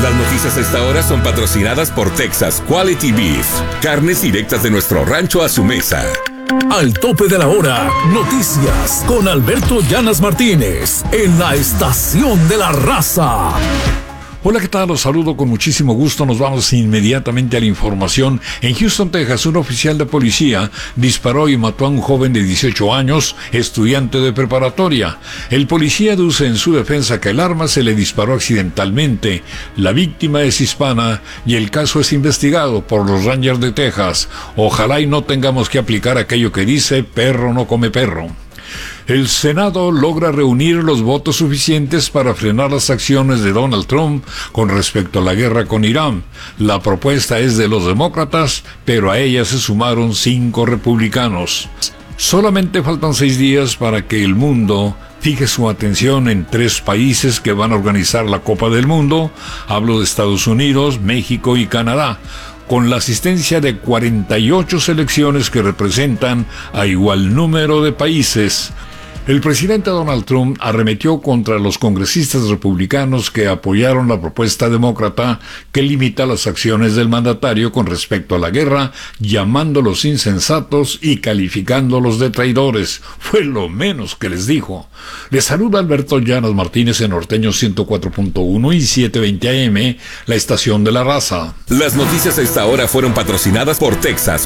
Las noticias a esta hora son patrocinadas por Texas Quality Beef. Carnes directas de nuestro rancho a su mesa. Al tope de la hora, noticias con Alberto Llanas Martínez en la Estación de la Raza. Hola, ¿qué tal? Los saludo con muchísimo gusto. Nos vamos inmediatamente a la información. En Houston, Texas, un oficial de policía disparó y mató a un joven de 18 años, estudiante de preparatoria. El policía deduce en su defensa que el arma se le disparó accidentalmente. La víctima es hispana y el caso es investigado por los Rangers de Texas. Ojalá y no tengamos que aplicar aquello que dice perro no come perro. El Senado logra reunir los votos suficientes para frenar las acciones de Donald Trump con respecto a la guerra con Irán. La propuesta es de los demócratas, pero a ella se sumaron 5 republicanos. Solamente faltan 6 días para que el mundo fije su atención en 3 países que van a organizar la Copa del Mundo. Hablo de Estados Unidos, México y Canadá, con la asistencia de 48 selecciones que representan a igual número de países. El presidente Donald Trump arremetió contra los congresistas republicanos que apoyaron la propuesta demócrata que limita las acciones del mandatario con respecto a la guerra, llamándolos insensatos y calificándolos de traidores. Fue lo menos que les dijo. Les saluda Alberto Llanas Martínez en Norteño 104.1 y 720 AM, la Estación de la Raza. Las noticias a esta hora fueron patrocinadas por Texas